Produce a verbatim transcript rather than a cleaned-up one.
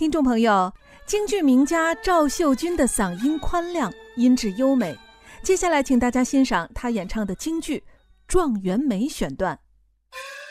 听众朋友，京剧名家赵秀君的嗓音宽亮，音质优美。接下来请大家欣赏她演唱的京剧《状元梅》选段。